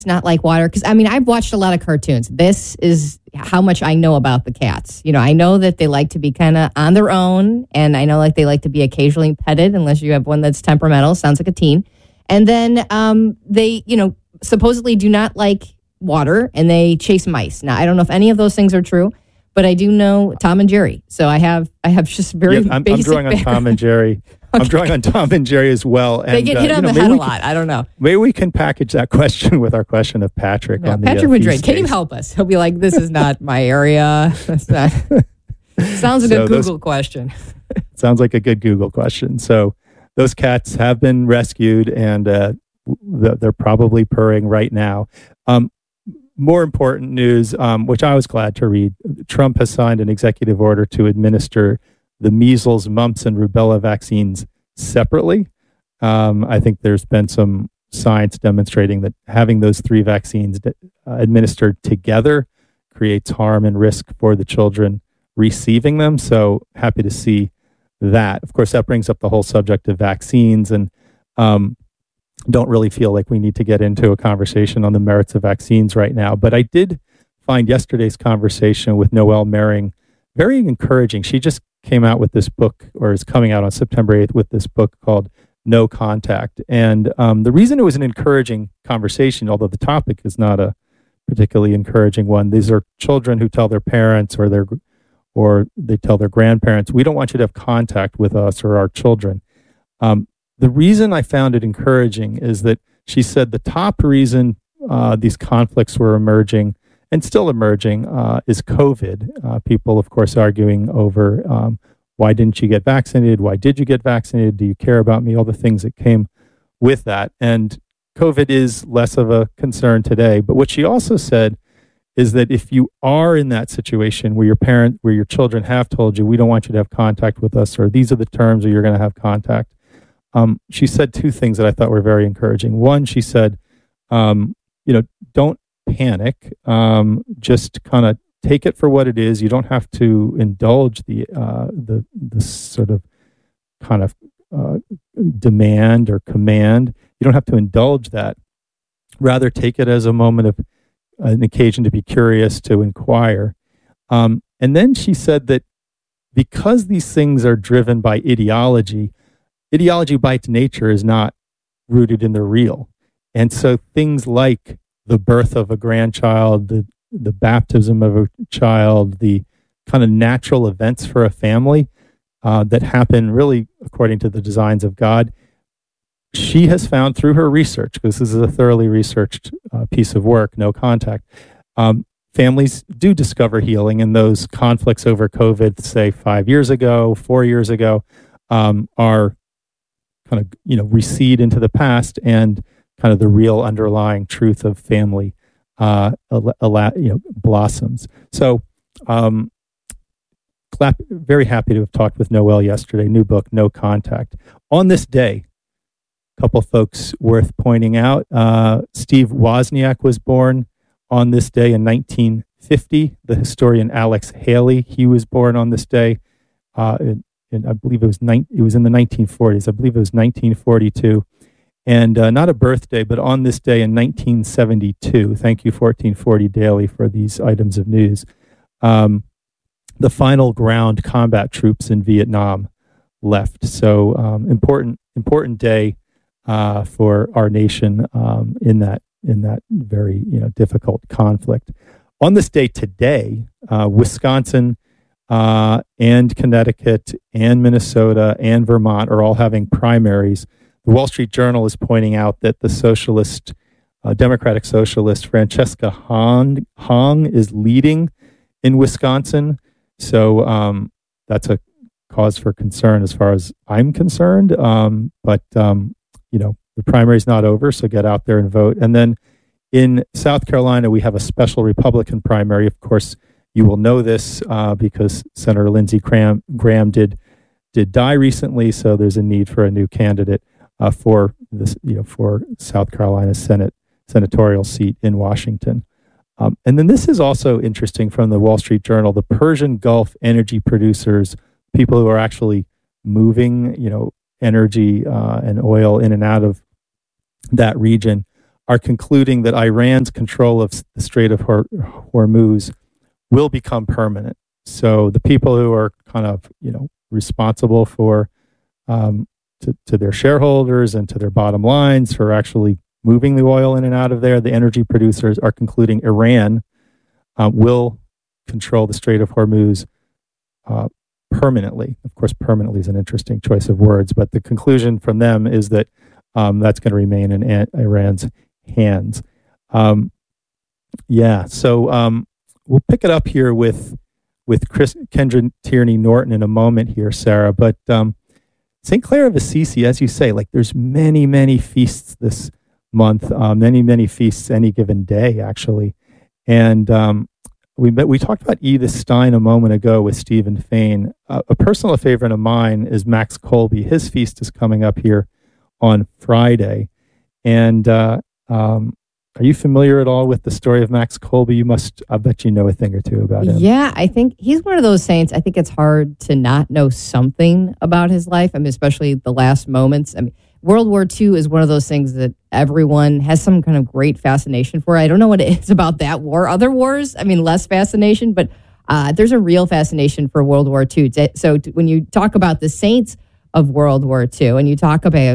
not like water. Because, I mean, I've watched a lot of cartoons. This is how much I know about the cats. You know, I know that they like to be kind of on their own, and I know like they like to be occasionally petted, unless you have one that's temperamental, sounds like a teen. And then they, you know, supposedly do not like water, and they chase mice. Now, I don't know if any of those things are true, but I do know Tom and Jerry. So I have just very I'm basic drawing on Tom and Jerry. Okay. I'm drawing on Tom and Jerry as well. And, they get hit on the head a lot. I don't know. Maybe we can package that question with our question of Patrick. Yeah, on Patrick the Madrid. Can you help us? He'll be like, this is not my area. That's not. Sounds like a Google question. Sounds like a good Google question. So those cats have been rescued, and they're probably purring right now. More important news, which I was glad to read. Trump has signed an executive order to administer the measles, mumps, and rubella vaccines separately. I think there's been some science demonstrating that having those three vaccines administered together creates harm and risk for the children receiving them. So happy to see that. Of course, that brings up the whole subject of vaccines, and don't really feel like we need to get into a conversation on the merits of vaccines right now. But I did find yesterday's conversation with Noelle Mering very encouraging. She just came out with this book, or is coming out on September 8th with this book called No Contact. And the reason it was an encouraging conversation, although the topic is not a particularly encouraging one, these are children who tell their parents or they tell their grandparents, we don't want you to have contact with us or our children. The reason I found it encouraging is that she said the top reason these conflicts were emerging and still emerging is COVID. People, of course, arguing over why didn't you get vaccinated? Why did you get vaccinated? Do you care about me? All the things that came with that. And COVID is less of a concern today. But what she also said is that if you are in that situation where your children have told you, we don't want you to have contact with us, or these are the terms, or you're going to have contact. She said two things that I thought were very encouraging. One, she said, don't panic. Just kind of take it for what it is. You don't have to indulge the sort of kind of demand or command. You don't have to indulge that. Rather, take it as a moment of an occasion to be curious, to inquire. And then she said that because these things are driven by ideology by its nature is not rooted in the real. And so things like the birth of a grandchild, the baptism of a child, the kind of natural events for a family that happen really according to the designs of God, she has found through her research, because this is a thoroughly researched piece of work, No Contact, families do discover healing, and those conflicts over COVID, say 5 years ago, 4 years ago, are kind of, recede into the past, and kind of the real underlying truth of family blossoms. So very happy to have talked with Noelle yesterday. New book, No Contact. On this day, a couple folks worth pointing out. Steve Wozniak was born on this day in 1950. The historian Alex Haley, he was born on this day. And I believe it was in the 1940s. I believe it was 1942. And not a birthday, but on this day in 1972. Thank you, 1440 Daily, for these items of news. The final ground combat troops in Vietnam left. So important day for our nation in that very difficult conflict. On this day today, Wisconsin and Connecticut and Minnesota and Vermont are all having primaries. The Wall Street Journal is pointing out that the Democratic Socialist Francesca Hong is leading in Wisconsin. So that's a cause for concern as far as I'm concerned. But the primary's not over, so get out there and vote. And then in South Carolina, we have a special Republican primary. Of course, you will know this because Senator Lindsey Graham did die recently, so there's a need for a new candidate for this, for South Carolina's senatorial seat in Washington. And then this is also interesting from the Wall Street Journal. The Persian Gulf energy producers, people who are actually moving, energy and oil in and out of that region, are concluding that Iran's control of the Strait of Hormuz will become permanent. So the people who are kind of, responsible for to their shareholders and to their bottom lines for actually moving the oil in and out of there, the energy producers are concluding Iran will control the Strait of Hormuz permanently. Of course, permanently is an interesting choice of words, but the conclusion from them is that that's going to remain in Iran's hands. So we'll pick it up here with Kendra Tierney Norton in a moment here, Sarah. But St. Clair of Assisi, as you say, there's many, many feasts this month, many feasts any given day, actually. And we talked about Edith Stein a moment ago with Stephen Fain. A personal favorite of mine is Max Kolbe. His feast is coming up here on Friday. And are you familiar at all with the story of Max Kolbe? I bet you know a thing or two about him. Yeah, I think he's one of those saints. I think it's hard to not know something about his life. I mean, especially the last moments. I mean, World War II is one of those things that everyone has some kind of great fascination for. I don't know what it is about that war. Other wars, less fascination, but there's a real fascination for World War II. So when you talk about the saints of World War II, and you talk about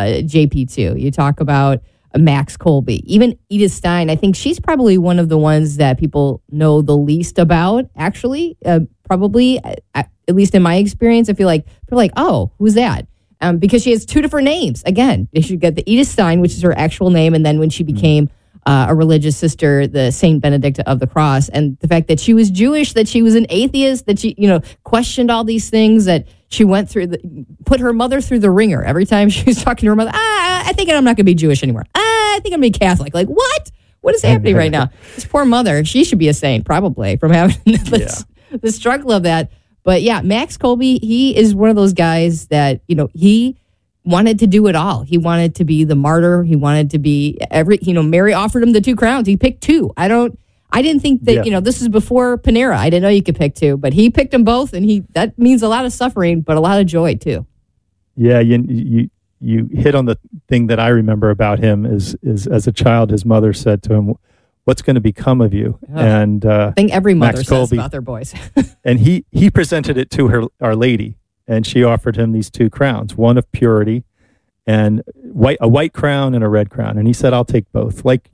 JP2, you talk about Max Kolbe, even Edith Stein, I think she's probably one of the ones that people know the least about, actually. Probably, at least in my experience, I feel like people are like, oh, who's that? Because she has two different names. Again, you get the Edith Stein, which is her actual name, and then when she became a religious sister, the Saint Benedicta of the Cross, and the fact that she was Jewish, that she was an atheist, that she, questioned all these things, that she went through, put her mother through the ringer every time she was talking to her mother. I think I'm not going to be Jewish anymore. I think I'm going to be Catholic. Like, what? What is happening right now? This poor mother, she should be a saint, probably, from having the struggle of that. But yeah, Max Kolbe, he is one of those guys that, he wanted to do it all. He wanted to be the martyr. He wanted to be Mary offered him the 2 crowns. He picked 2. I didn't think that, this is before Panera. I didn't know you could pick 2, but he picked them both, and that means a lot of suffering, but a lot of joy too. Yeah, you hit on the thing that I remember about him is as a child, his mother said to him, "What's going to become of you?" Oh, and I think every mother Max says Kolbe, about their boys. And he presented it to Our Lady, and she offered him these 2 crowns, one of purity and a white crown and a red crown. And he said, "I'll take both." Like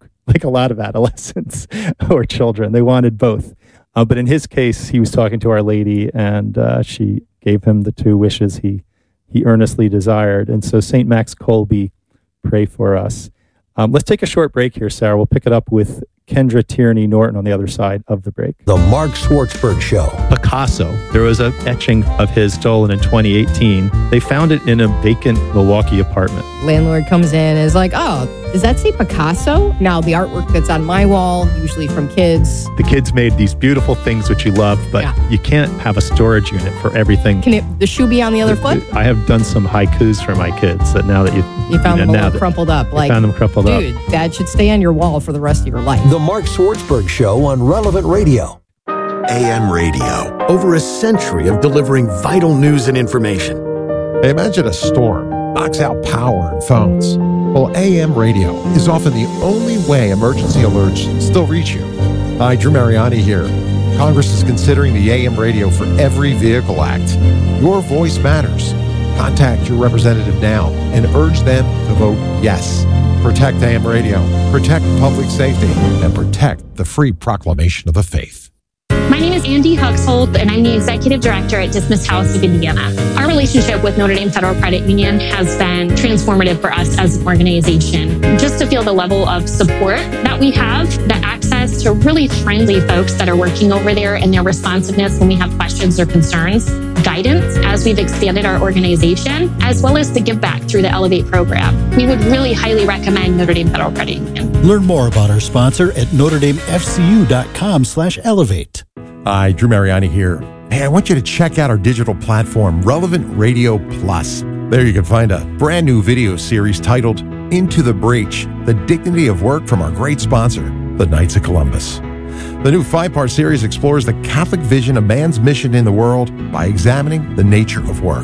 a lot of adolescents or children, they wanted both. But in his case, he was talking to Our Lady, and she gave him the 2 wishes he earnestly desired. And so St. Max Kolbe, pray for us. Let's take a short break here, Sarah. We'll pick it up with Kendra Tierney Norton on the other side of the break. The Mark Schwartzberg Show. Picasso. There was an etching of his stolen in 2018. They found it in a vacant Milwaukee apartment. Landlord comes in and is like, oh, does that say Picasso? Now, the artwork that's on my wall, usually from kids. The kids made these beautiful things which you love, but you can't have a storage unit for everything. Can the shoe be on the other foot? I have done some haikus for my kids that now that you found them a little crumpled up. Found them crumpled up. Dude, that should stay on your wall for the rest of your life. The Mark Schwartzberg Show on Relevant Radio. AM radio, over a century of delivering vital news and information. Imagine a storm knocks out power and phones. Well, AM radio is often the only way emergency alerts still reach you. Hi, Drew Mariani here. Congress is considering the AM radio for Every Vehicle Act. Your voice matters. Contact your representative now and urge them to vote yes. Protect AM radio, protect public safety, and protect the free proclamation of the faith. My name is Andy Huxhold, and I'm the Executive Director at Dismiss House of Indiana. Our relationship with Notre Dame Federal Credit Union has been transformative for us as an organization. Just to feel the level of support that we have, the access to really friendly folks that are working over there, and their responsiveness when we have questions or concerns, guidance as we've expanded our organization, as well as the give back through the Elevate program. We would really highly recommend Notre Dame Federal Credit Union. Learn more about our sponsor at NotreDameFCU.com/elevate. Hi, Drew Mariani here. Hey, I want you to check out our digital platform, Relevant Radio Plus. There you can find a brand new video series titled Into the Breach, The Dignity of Work from our great sponsor, the Knights of Columbus. The new 5-part series explores the Catholic vision of man's mission in the world by examining the nature of work.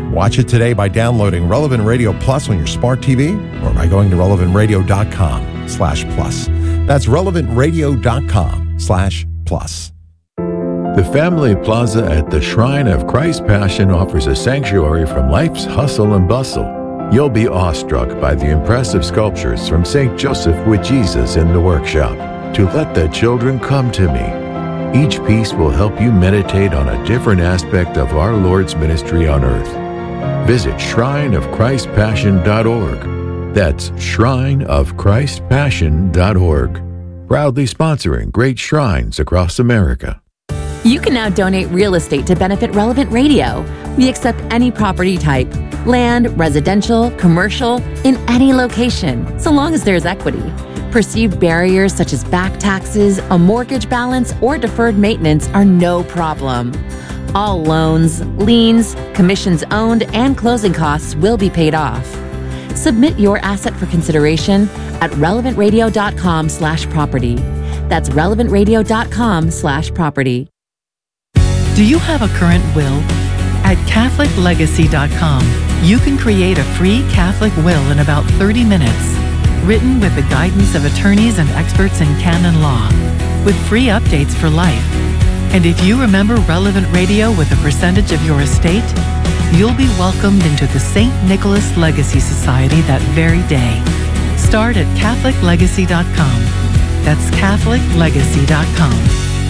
Watch it today by downloading Relevant Radio Plus on your smart TV or by going to relevantradio.com/plus. That's relevantradio.com/plus. The Family Plaza at the Shrine of Christ Passion offers a sanctuary from life's hustle and bustle. You'll be awestruck by the impressive sculptures from St. Joseph with Jesus in the workshop, To Let the Children Come to Me. Each piece will help you meditate on a different aspect of our Lord's ministry on earth. Visit shrineofchristpassion.org. That's shrineofchristpassion.org. Proudly sponsoring great shrines across America. You can now donate real estate to benefit Relevant Radio. We accept any property type, land, residential, commercial, in any location, so long as there's equity. Perceived barriers such as back taxes, a mortgage balance, or deferred maintenance are no problem. All loans, liens, commissions owned, and closing costs will be paid off. Submit your asset for consideration at relevantradio.com/property. That's relevantradio.com/property. Do you have a current will? At CatholicLegacy.com, you can create a free Catholic will in about 30 minutes, written with the guidance of attorneys and experts in canon law, with free updates for life. And if you remember Relevant Radio with a percentage of your estate, you'll be welcomed into the St. Nicholas Legacy Society that very day. Start at CatholicLegacy.com. That's CatholicLegacy.com.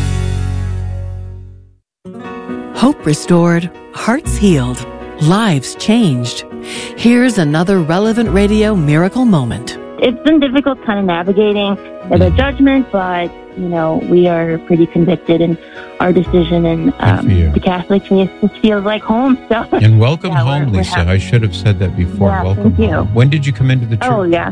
Hope restored, hearts healed, lives changed. Here's another Relevant Radio miracle moment. It's been difficult kind of navigating the judgment, but, we are pretty convicted in our decision, and the Catholic faith just feels like home. So. And welcome home, Lisa. I should have said that before. Yeah, welcome thank you. home. When did you come into the church? Oh, yeah.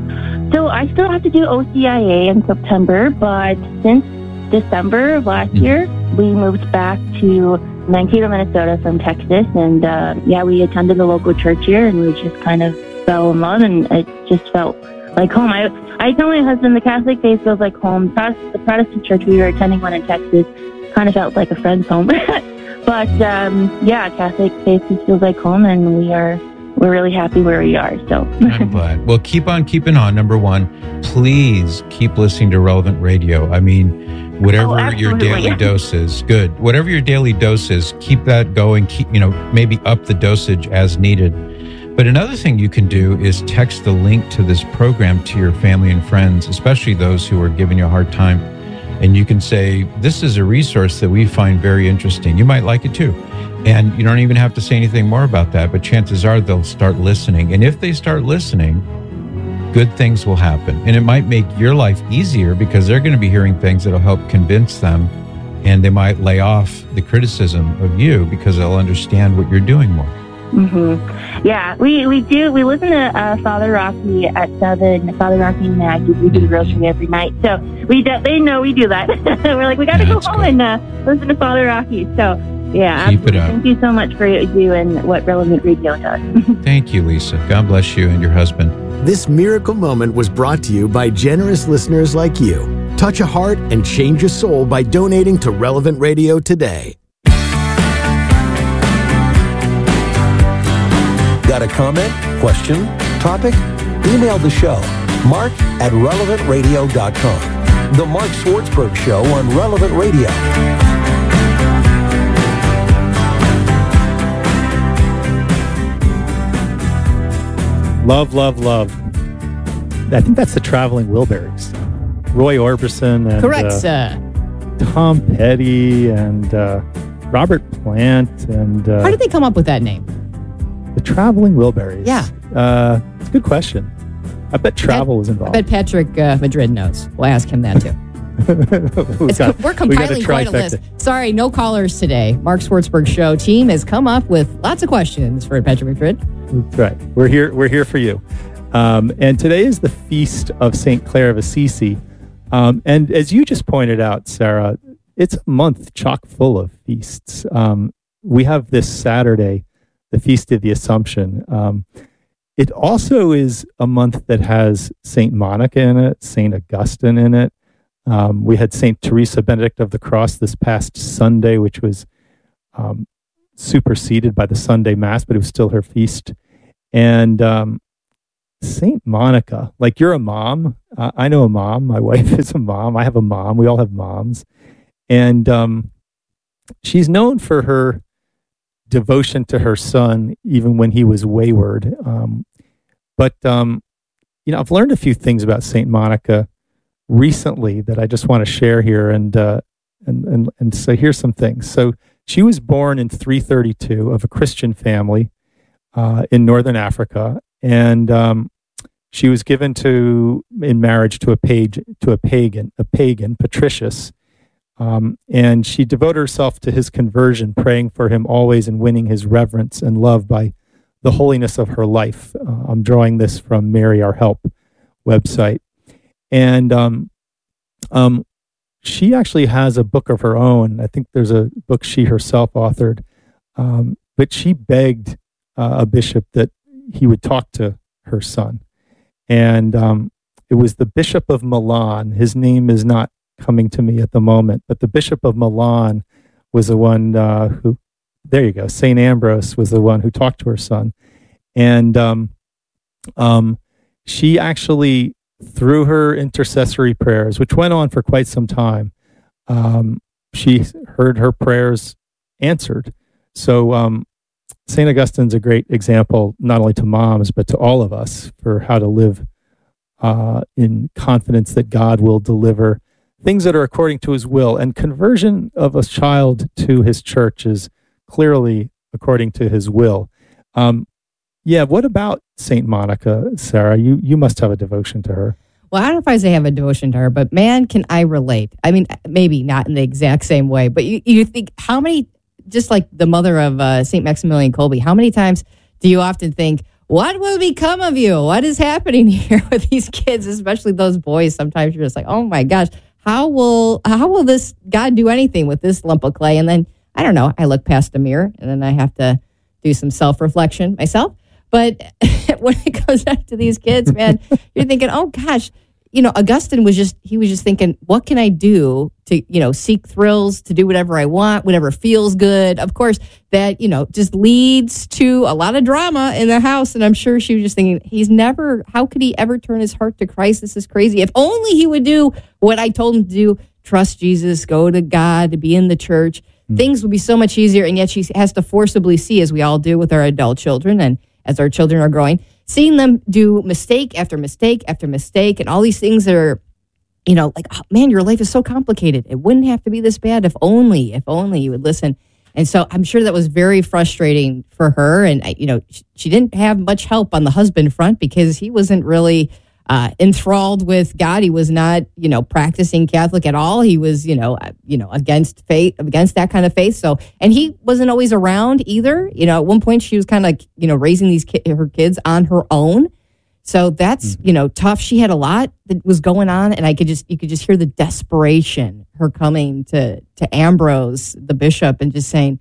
So I still have to do OCIA in September, but since December of last year, we moved back to Mankato, Minnesota from Texas, and we attended the local church here, and we just kind of fell in love, and it just felt like home. I tell my husband the Catholic faith feels like home. The Protestant church, we were attending one in Texas, kind of felt like a friend's home. But Catholic faith just feels like home, and we're really happy where we are. So I'm glad. Well, keep on keeping on. Number one, please keep listening to Relevant Radio. I mean, whatever your daily dose is, good. Whatever your daily dose is, keep that going. Keep, maybe up the dosage as needed. But another thing you can do is text the link to this program to your family and friends, especially those who are giving you a hard time. And you can say, this is a resource that we find very interesting. You might like it too. And you don't even have to say anything more about that, but chances are they'll start listening. And if they start listening, good things will happen. And it might make your life easier because they're going to be hearing things that'll help convince them. And they might lay off the criticism of you because they'll understand what you're doing more. Mm-hmm. Yeah, we do. We listen to Father Rocky at 7, Father Rocky and Maggie. We do the rosary every night. So they know we do that. We're like, we got to go home and listen to Father Rocky. So, yeah, keep it up. Thank you so much for what you do and what Relevant Radio does. Thank you, Lisa. God bless you and your husband. This miracle moment was brought to you by generous listeners like you. Touch a heart and change a soul by donating to Relevant Radio today. Got a comment, question, topic? Email the show, mark@relevantradio.com. The Mark Swartzberg Show on Relevant Radio. Love, love, love. I think that's the Traveling Wilburys. Roy Orbison and correct, sir. Tom Petty and Robert Plant and how did they come up with that name? The Traveling Wilburys. Yeah. It's a good question. I bet travel was involved. I bet Patrick Madrid knows. We'll ask him that too. We're compiling quite a list. Sorry, no callers today. Mark Swartzberg Show team has come up with lots of questions for Patrick Madrid. That's right. We're here for you. And today is the feast of St. Clare of Assisi. And as you just pointed out, Sarah, it's a month chock full of feasts. We have this Saturday, the Feast of the Assumption. It also is a month that has St. Monica in it, St. Augustine in it. We had St. Teresa Benedict of the Cross this past Sunday, which was superseded by the Sunday Mass, but it was still her feast. And Saint Monica, like, you're a mom. I know a mom. My wife is a mom. I have a mom. We all have moms. And she's known for her devotion to her son, even when he was wayward. But I've learned a few things about Saint Monica recently that I just want to share here. And so here's some things. So she was born in 332 of a Christian family in northern Africa, and she was given in marriage to a pagan, Patricius, and she devoted herself to his conversion, praying for him always and winning his reverence and love by the holiness of her life. I'm drawing this from Mary Our Help website, and she actually has a book of her own. I think there's a book she herself authored, but she begged a bishop that he would talk to her son. And it was the Bishop of Milan. His name is not coming to me at the moment, but the Bishop of Milan was the one who, there you go, St. Ambrose was the one who talked to her son. And she actually, through her intercessory prayers, which went on for quite some time, she heard her prayers answered. So St. Augustine's a great example, not only to moms, but to all of us, for how to live in confidence that God will deliver things that are according to his will. And conversion of a child to his church is clearly according to his will. What about St. Monica, Sarah? You must have a devotion to her. Well, I don't know if I say have a devotion to her, but man, can I relate. I mean, maybe not in the exact same way, but you think, how many, just like the mother of St. Maximilian Kolbe, how many times do you often think, what will become of you? What is happening here with these kids, especially those boys? Sometimes you're just like, oh my gosh, how will this God do anything with this lump of clay? And then, I don't know, I look past the mirror and then I have to do some self-reflection myself. But when it goes up to these kids, man, you're thinking, oh gosh, Augustine was just thinking, what can I do to, seek thrills, to do whatever I want, whatever feels good. Of course, that, just leads to a lot of drama in the house. And I'm sure she was just thinking, how could he ever turn his heart to Christ? This is crazy. If only he would do what I told him to do, trust Jesus, go to God, to be in the church. Things would be so much easier. And yet she has to forcibly see, as we all do with our adult children and as our children are growing, seeing them do mistake after mistake after mistake, and all these things that are, like, oh, man, your life is so complicated. It wouldn't have to be this bad if only you would listen. And so I'm sure that was very frustrating for her. And, she didn't have much help on the husband front because he wasn't really enthralled with God. He was not, practicing Catholic at all. He was, against faith, against that kind of faith. So, and he wasn't always around either. At one point she was kind of, raising her kids on her own. So that's, tough. She had a lot that was going on, and you could just hear the desperation, her coming to Ambrose, the bishop, and just saying,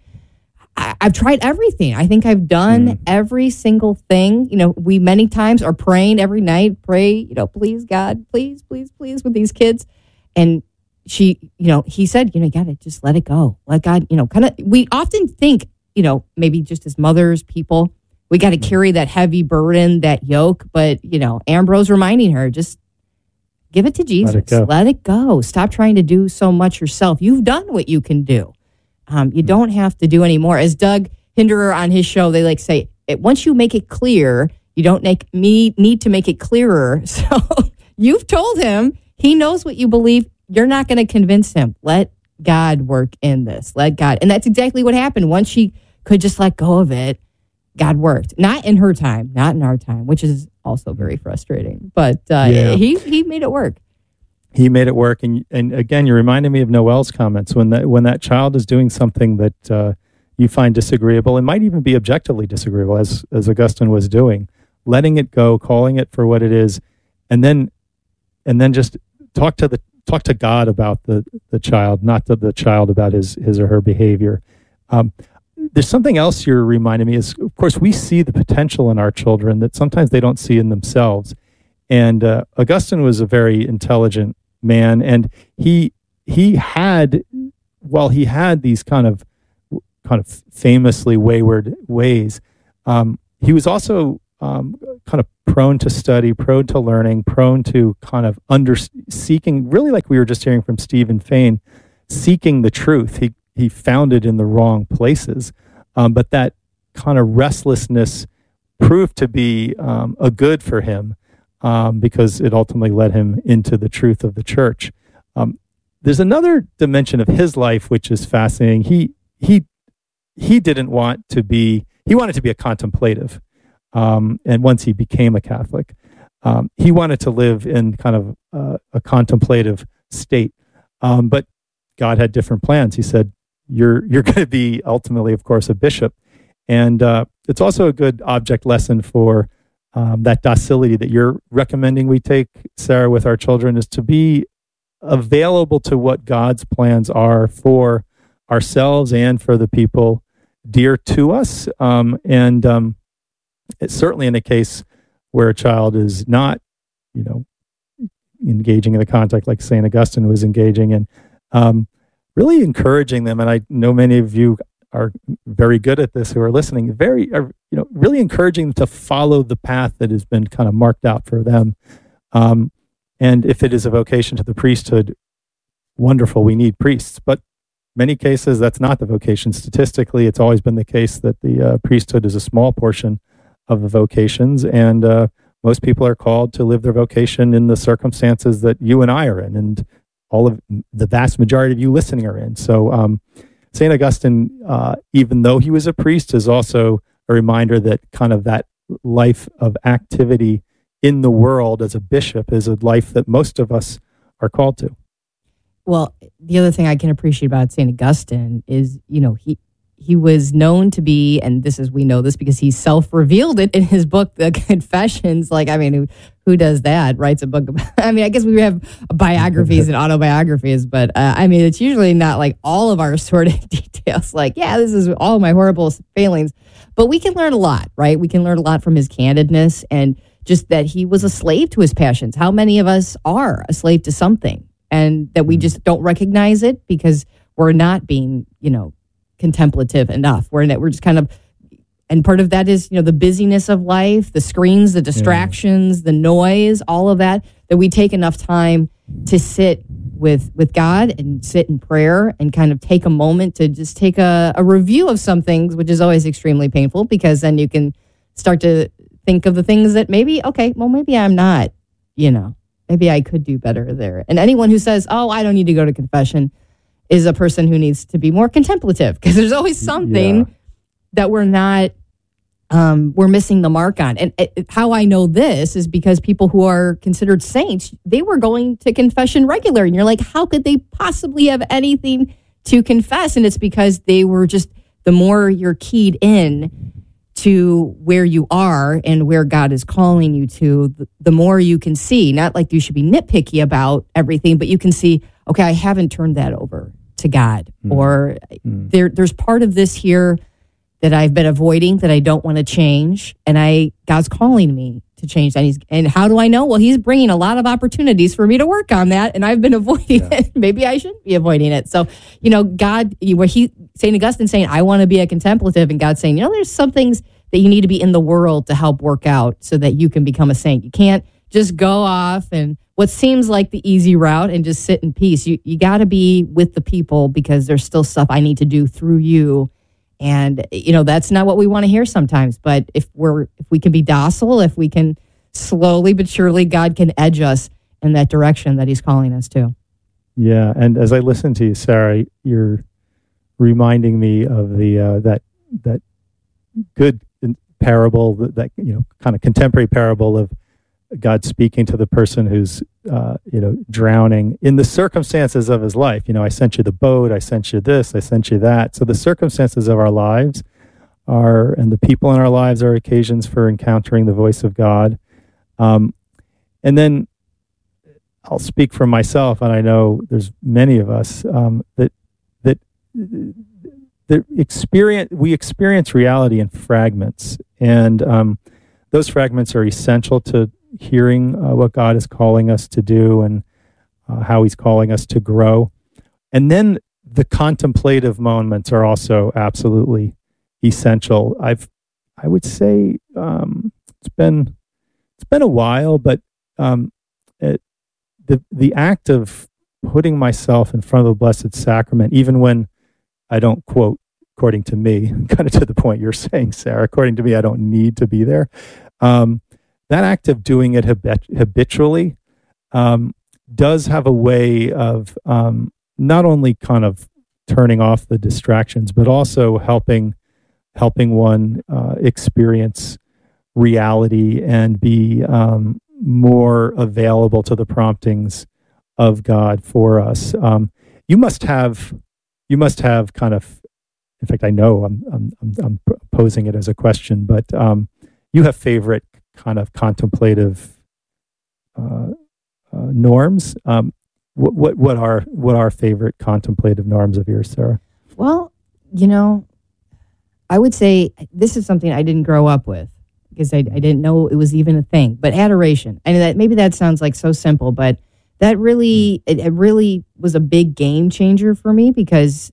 I've tried everything. I think I've done every single thing. We many times are praying every night, pray, please God, please, please, please with these kids. And she, he said, you got to just let it go. Let God, we often think, maybe just as mothers, people, we got to carry that heavy burden, that yoke. But, Ambrose reminding her, just give it to Jesus. Let it go. Stop trying to do so much yourself. You've done what you can do. You don't have to do any more. As Doug Hinderer on his show, they say, once you make it clear, you don't need to make it clearer. So you've told him, he knows what you believe. You're not going to convince him. Let God work in this. Let God. And that's exactly what happened. Once she could just let go of it, God worked. Not in her time, not in our time, which is also very frustrating. But he made it work. He made it work, and again, you reminded me of Noel's comments when that child is doing something that you find disagreeable, and might even be objectively disagreeable, as Augustine was doing, letting it go, calling it for what it is, and then just talk to God about the child, not to the child about his or her behavior. There's something else you're reminding me is, of course, we see the potential in our children that sometimes they don't see in themselves, and Augustine was a very intelligent man, and he had these kind of kind of famously wayward ways. He was also kind of prone to study, prone to learning, prone to kind of seeking, really like we were just hearing from Stephen Fain, seeking the truth. He found it in the wrong places. But that kind of restlessness proved to be a good for him because it ultimately led him into the truth of the church. There's another dimension of his life which is fascinating. He didn't want to be, he wanted to be a contemplative. And once he became a Catholic, he wanted to live in kind of a contemplative state. But God had different plans. He said, you're going to be ultimately, of course, a bishop. And it's also a good object lesson for that docility that you're recommending we take, Sarah, with our children, is to be available to what God's plans are for ourselves and for the people dear to us. It's certainly in a case where a child is not, engaging in the contact like St. Augustine was engaging in, really encouraging them. And I know many of you are very good at this who are listening, really encouraging them to follow the path that has been kind of marked out for them. And if it is a vocation to the priesthood, wonderful, we need priests. But many cases, that's not the vocation. Statistically, it's always been the case that the priesthood is a small portion of the vocations, and most people are called to live their vocation in the circumstances that you and I are in, and all of the vast majority of you listening are in. So St. Augustine, even though he was a priest, is also a reminder that kind of that life of activity in the world as a bishop is a life that most of us are called to. Well, the other thing I can appreciate about St. Augustine is, he was known to be, and we know this because he self-revealed it in his book, The Confessions. Who does that? Writes a book about, I guess we have biographies and autobiographies, but it's usually not like all of our sordid details. Like, yeah, this is all my horrible failings. But we can learn a lot, right? We can learn a lot from his candidness and just that he was a slave to his passions. How many of us are a slave to something and that we just don't recognize it because we're not being, contemplative enough. We're just kind of, and part of that is, the busyness of life, the screens, the distractions, the noise, all of that we take enough time to sit with God and sit in prayer and kind of take a moment to just take a review of some things, which is always extremely painful because then you can start to think of the things that maybe I'm not, maybe I could do better there. And anyone who says, oh, I don't need to go to confession is a person who needs to be more contemplative because there's always something that we're not, we're missing the mark on. And how I know this is because people who are considered saints, they were going to confession regular. And you're like, how could they possibly have anything to confess? And it's because they were just, the more you're keyed in to where you are and where God is calling you to, the more you can see. Not like you should be nitpicky about everything, but you can see, okay, I haven't turned that over to God. Or there's part of this here that I've been avoiding that I don't want to change. And God's calling me to change that. And how do I know? Well, he's bringing a lot of opportunities for me to work on that. And I've been avoiding it. Maybe I shouldn't be avoiding it. So, God, St. Augustine saying, I want to be a contemplative, and God saying, there's some things that you need to be in the world to help work out so that you can become a saint. You can't just go off and what seems like the easy route and just sit in peace. You got to be with the people because there's still stuff I need to do through you. And, that's not what we want to hear sometimes. But if we can be docile, if we can slowly but surely, God can edge us in that direction that he's calling us to. Yeah. And as I listen to you, Sarah, you're reminding me of the that good parable, that kind of contemporary parable of God speaking to the person who's drowning in the circumstances of his life. I sent you the boat, I sent you this, I sent you that. So the circumstances of our lives and the people in our lives are occasions for encountering the voice of God. And then I'll speak for myself, and I know there's many of us we experience reality in fragments, and those fragments are essential to hearing what God is calling us to do and how he's calling us to grow. And then the contemplative moments are also absolutely essential. I would say it's been a while, but the act of putting myself in front of the Blessed Sacrament, even when I don't quote, according to me, kind of to the point you're saying, Sarah, according to me, I don't need to be there. That act of doing it habitually does have a way of not only kind of turning off the distractions, but also helping one experience reality and be more available to the promptings of God for us. You must have kind of, in fact, I know I'm posing it as a question, but you have favorite kind of contemplative norms. What are favorite contemplative norms of yours, Sarah? Well, I would say this is something I didn't grow up with because I didn't know it was even a thing. But adoration, and maybe that sounds like so simple, but that really it really was a big game changer for me because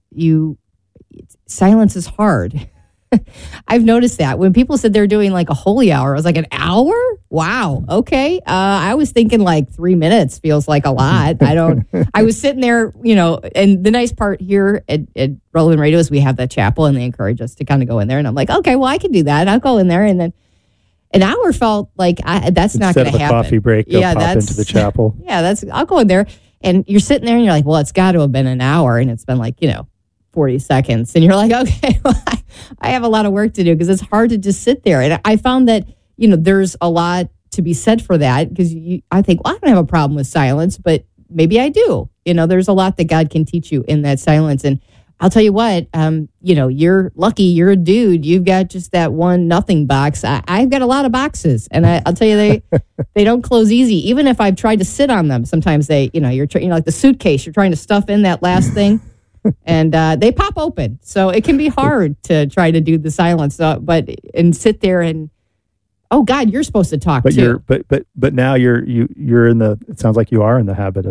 silence is hard. I've noticed that when people said they're doing like a holy hour, I was like, an hour? Wow. Okay. I was thinking like 3 minutes feels like a lot. I was sitting there, and the nice part here at Relevant Radio is we have that chapel and they encourage us to kind of go in there. And I'm like, okay, well, I can do that. I'll go in there. And then an hour felt like that's not going to happen. Instead of a coffee break, pop into the chapel. Yeah, I'll go in there and you're sitting there and you're like, well, it's got to have been an hour. And it's been like, 40 seconds. And you're like, okay, well, I have a lot of work to do because it's hard to just sit there. And I found that, there's a lot to be said for that because I think, well, I don't have a problem with silence, but maybe I do. There's a lot that God can teach you in that silence. And I'll tell you what, you're lucky. You're a dude. You've got just that one nothing box. I've got a lot of boxes. And I'll tell you, they don't close easy. Even if I've tried to sit on them, sometimes they, you're like the suitcase, you're trying to stuff in that last thing. And they pop open, so it can be hard to try to do the silence. And sit there and, oh God, you're supposed to talk too. But now you're in the. It sounds like you are in the habit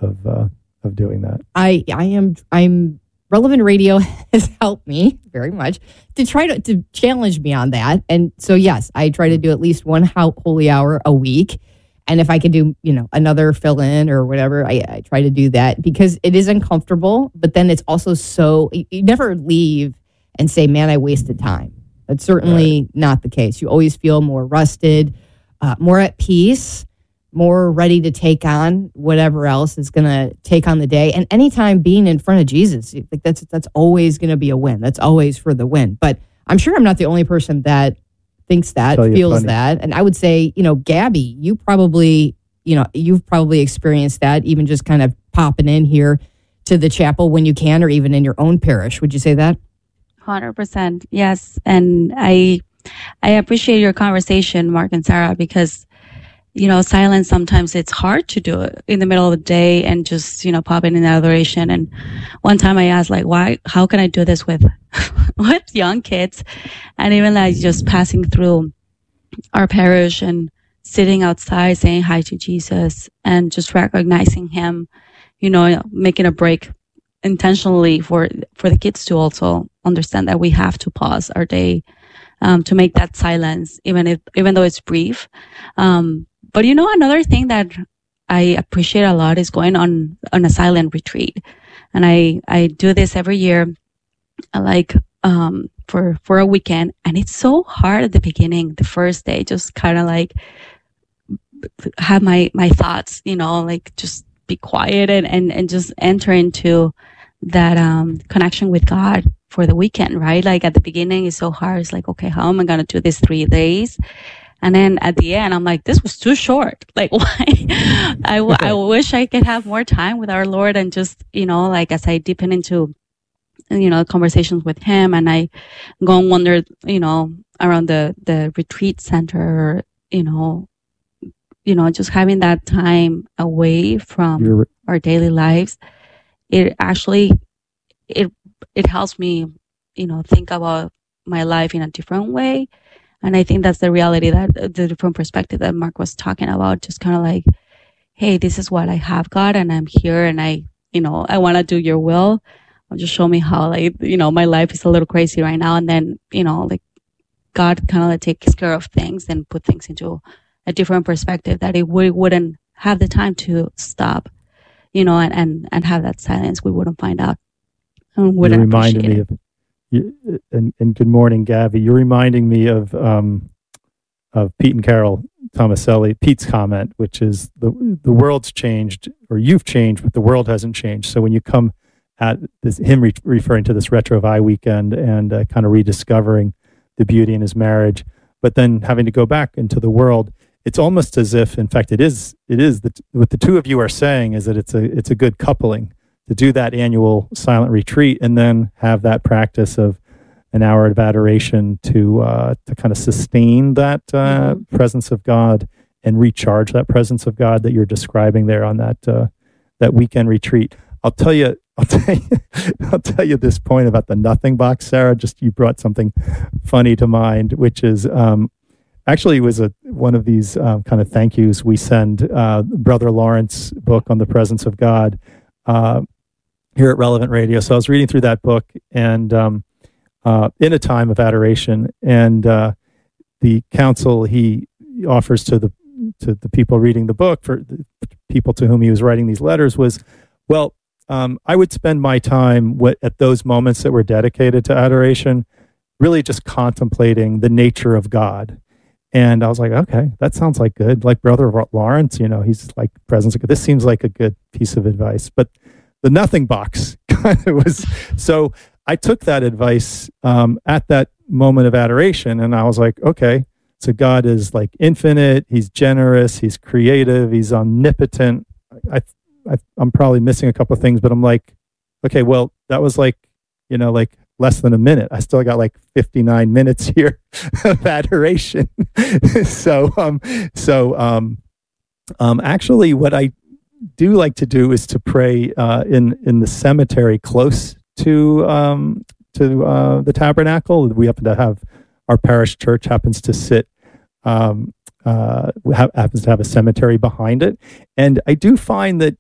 of doing that. I am. I'm Relevant Radio has helped me very much to try to challenge me on that. And so yes, I try to do at least one holy hour a week. And if I could do, another fill in or whatever, I try to do that because it is uncomfortable. But then it's also you never leave and say, man, I wasted time. That's certainly not the case. You always feel more rested, more at peace, more ready to take on whatever else is going to take on the day. And anytime being in front of Jesus, that's always going to be a win. That's always for the win. But I'm sure I'm not the only person that thinks that, feels that. And I would say, Gabby, you've probably experienced that, even just kind of popping in here to the chapel when you can, or even in your own parish. Would you say that? 100%. Yes. And I appreciate your conversation, Mark and Sarah, because, silence, sometimes it's hard to do it in the middle of the day and just, pop in adoration. And one time I asked, how can I do this with young kids? And even just passing through our parish and sitting outside saying hi to Jesus and just recognizing him, making a break intentionally for the kids to also understand that we have to pause our day to make that silence, even though it's brief. But another thing that I appreciate a lot is going on a silent retreat. And I do this every year, for a weekend. And it's so hard at the beginning, the first day, just kind of have my thoughts, just be quiet and just enter into that connection with God for the weekend, right? At the beginning, it's so hard. It's like, okay, how am I going to do this 3 days? And then at the end, I'm like, this was too short. Why? I wish I could have more time with our Lord and just, as I deepen into, conversations with him and I go and wander, around the retreat center, just having that time away from our daily lives. It actually, it helps me, think about my life in a different way. And I think that's the reality, that the different perspective that Mark was talking about, just kind of hey, this is what I have, God, and I'm here and I want to do your will. just show me how, like, my life is a little crazy right now. And then, like, God kind of like takes care of things and put things into a different perspective that we wouldn't have the time to stop, and have that silence. We wouldn't find out. And wouldn't you reminded me it. of, and good morning, Gabby. You're reminding me of Pete and Carol Tomaselli, Pete's comment, which is the world's changed, or you've changed, but the world hasn't changed. So when you come at this, him referring to this Retro Vi weekend and kind of rediscovering the beauty in his marriage, but then having to go back into the world, it's almost as if, in fact, it is what the two of you are saying is that it's a good coupling to do that annual silent retreat and then have that practice of an hour of adoration to kind of sustain that presence of God and recharge that presence of God that you're describing there on that weekend retreat. I'll tell you this point about the nothing box, Sarah. Just you brought something funny to mind, which is actually was one of these kind of thank yous we send Brother Lawrence book on the presence of God here at Relevant Radio. So I was reading through that book and in a time of adoration, and the counsel he offers to the people reading the book, for the people to whom he was writing these letters, was, well, I would spend my time at those moments that were dedicated to adoration really just contemplating the nature of God. And I was like, okay, that sounds like good. Like Brother Lawrence, he's like presence of God. This seems like a good piece of advice. But the nothing box kind of was, so I took that advice at that moment of adoration, and I was like, okay, so God is like infinite, he's generous, he's creative, he's omnipotent. I'm probably missing a couple of things, but I'm like, okay, well, that was like, like less than a minute. I still got like 59 minutes here of adoration. Actually what I do like to do is to pray in the cemetery close to the tabernacle. We happen to have, our parish church happens to sit happens to have a cemetery behind it, and I do find that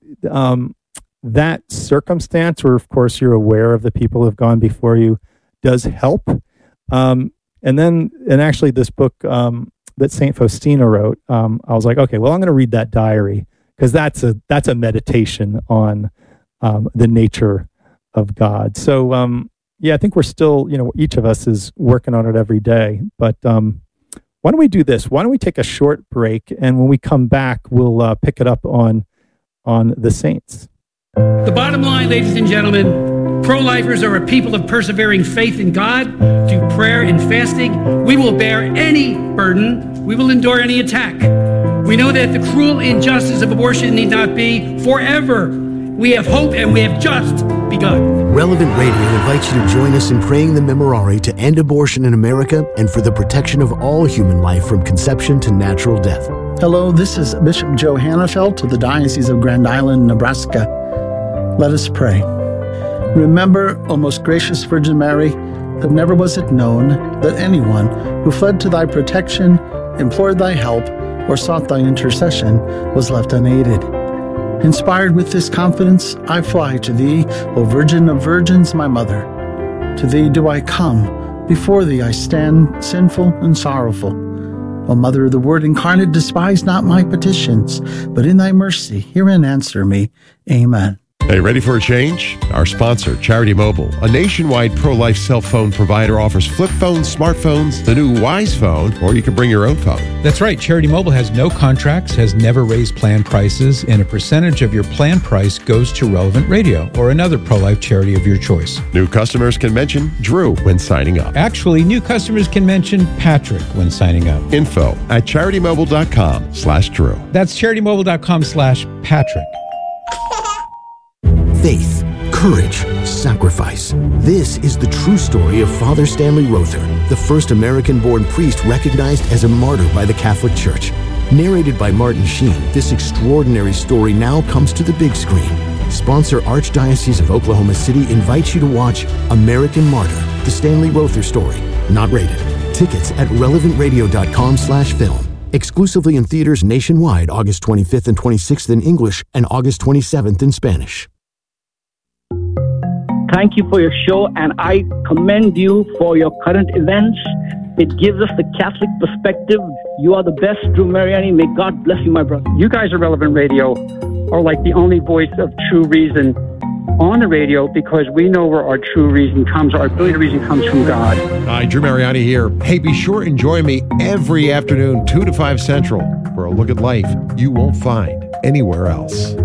that circumstance, where of course you're aware of the people who have gone before you, does help. And actually this book that Saint Faustina wrote, I was like, okay, well, I'm going to read that diary, because that's a meditation on the nature of God. So I think we're still, each of us is working on it every day. But why don't we do this? Why don't we take a short break, and when we come back, we'll pick it up on the saints. The bottom line, ladies and gentlemen, pro-lifers are a people of persevering faith in God through prayer and fasting. We will bear any burden. We will endure any attack. We know that the cruel injustice of abortion need not be forever. We have hope, and we have just begun. Relevant Radio invites you to join us in praying the Memorare to end abortion in America and for the protection of all human life from conception to natural death. Hello, this is Bishop Joe Hannafelt of the Diocese of Grand Island, Nebraska. Let us pray. Remember, O most gracious Virgin Mary, that never was it known that anyone who fled to thy protection, implored thy help, or sought thy intercession was left unaided. Inspired with this confidence, I fly to thee, O Virgin of Virgins, my mother. To thee do I come, before thee I stand, sinful and sorrowful. O Mother of the Word incarnate, despise not my petitions, but in thy mercy hear and answer me. Amen. Hey, ready for a change? Our sponsor, Charity Mobile, a nationwide pro-life cell phone provider, offers flip phones, smartphones, the new Wise Phone, or you can bring your own phone. That's right. Charity Mobile has no contracts, has never raised plan prices, and a percentage of your plan price goes to Relevant Radio or another pro-life charity of your choice. New customers can mention Drew when signing up. Actually, new customers can mention Patrick when signing up. Info at CharityMobile.com/Drew. That's CharityMobile.com/Patrick. Faith, courage, sacrifice. This is the true story of Father Stanley Rother, the first American-born priest recognized as a martyr by the Catholic Church. Narrated by Martin Sheen, this extraordinary story now comes to the big screen. Sponsor Archdiocese of Oklahoma City invites you to watch American Martyr, the Stanley Rother story. Not rated. Tickets at relevantradio.com/film. Exclusively in theaters nationwide August 25th and 26th in English and August 27th in Spanish. Thank you for your show, and I commend you for your current events. It gives us the Catholic perspective. You are the best, Drew Mariani. May God bless you, my brother. You guys at Relevant Radio are like the only voice of true reason on the radio, because we know where our true reason comes, our ability to reason comes from God. Hi, Drew Mariani here. Hey, be sure and join me every afternoon, 2 to 5 Central, for a look at life you won't find anywhere else.